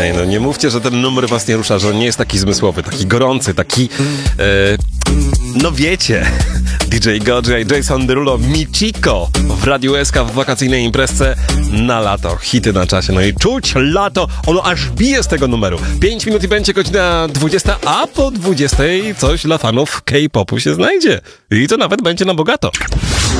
Ej, no nie mówcie, że ten numer was nie rusza, że on nie jest taki zmysłowy, taki gorący, taki... no wiecie, DJ Godzilla i Jason Derulo, Michiko w Radiu SK w wakacyjnej imprezce na lato. Hity na czasie, no i czuć lato, ono aż bije z tego numeru. 5 minut i będzie godzina 20, a po 20 coś dla fanów K-popu się znajdzie. I to nawet będzie na bogato.